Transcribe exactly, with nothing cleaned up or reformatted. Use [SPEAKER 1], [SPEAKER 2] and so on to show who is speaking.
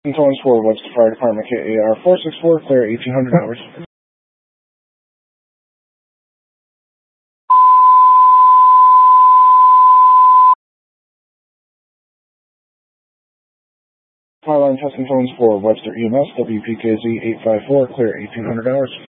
[SPEAKER 1] Tones for Webster Fire Department, K A R four six four, clear eighteen hundred hours. Highline testing tones for Webster E M S, W P K Z eight five four, clear eighteen hundred hours.